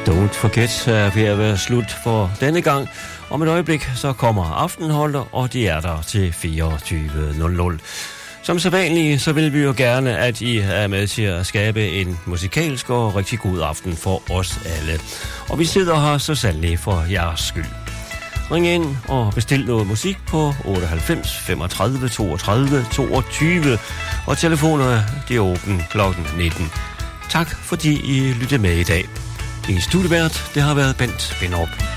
Don't Forget er ved at være slut for denne gang. Om et øjeblik så kommer Aftenholder, og de er der til 24.00. Som sædvanligt, så vil vi jo gerne, at I er med til at skabe en musikalsk og rigtig god aften for os alle. Og vi sidder her så sandelig for jeres skyld. Ring ind og bestil noget musik på 98 35 32 22, og telefonerne er åbne kl. 19. Tak fordi I lyttede med i dag. I studievært, det har været Bent Binderup.